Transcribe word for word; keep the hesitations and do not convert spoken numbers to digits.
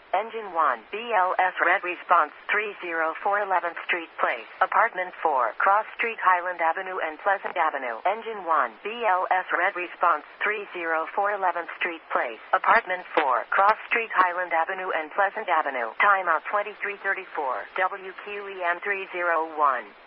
Engine one, B L S Red Response, three oh four eleventh Street Place, Apartment four, Cross Street, Highland Avenue and Pleasant Avenue. Engine one, B L S Red Response, three oh four eleventh Street Place, Apartment four, Cross Street, Highland Avenue and Pleasant Avenue. Timeout twenty-three thirty-four, W Q E M three oh one.